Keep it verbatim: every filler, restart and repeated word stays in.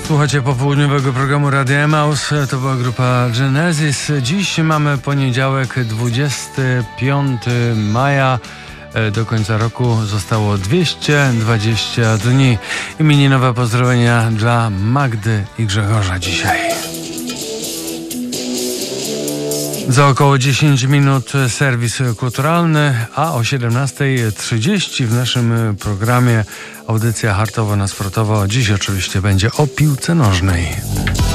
Słuchacie popołudniowego programu Radia Emaus. To była grupa Genesis. Dziś mamy poniedziałek, dwudziestego piątego maja. Do końca roku zostało dwieście dwadzieścia dni. Imieninowe pozdrowienia dla Magdy i Grzegorza dzisiaj. Za około dziesięć minut serwis kulturalny, a o siedemnasta trzydzieści w naszym programie audycja hartowo na sportowo. Dziś oczywiście będzie o piłce nożnej.